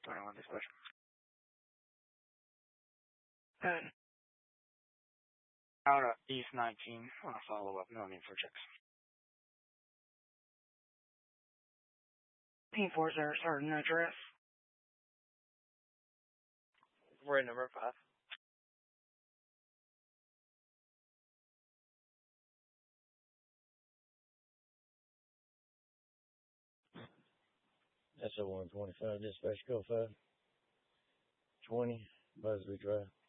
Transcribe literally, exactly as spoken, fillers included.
twenty-one dispatch. And out of East nineteen on a follow-up, no need for checks. Team four, sir, starting address. We're at number five. That's a one twenty-five dispatch, go five. twenty, Buzzley Drive.